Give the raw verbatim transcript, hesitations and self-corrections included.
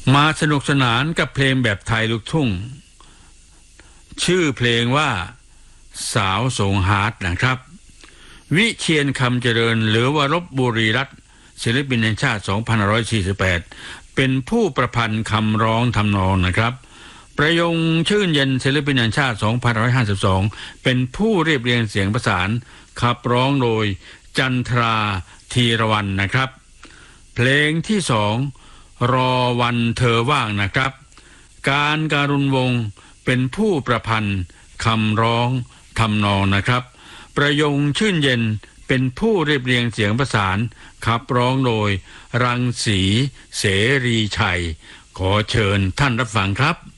มาสนุกสนานกับเพลงแบบไทยลูกทุ่งชื่อเพลงว่าสาวสงฮาร์ทนะครับวิเชียรคำเจริญหรือว่าลพบุรีรัตน์ศิลปินแห่งชาติสองพันห้าร้อยสี่สิบแปดเป็นผู้ประพันธ์คำร้องทำนองนะครับประยงชื่นเย็นศิลปินแห่งชาติสองพันห้าร้อยห้าสิบสองเป็นผู้เรียบเรียงเสียงประสานขับร้องโดยจันทราธีรวรรณนะครับเพลงที่สองรอวันเธอว่างนะครับการการุณวงศ์เป็นผู้ประพันธ์คำร้องทำนองนะครับประยงชื่นเย็นเป็นผู้เรียบเรียงเสียงประสานขับร้องโดยรังสีเสรีชัยขอเชิญท่านรับฟังครับ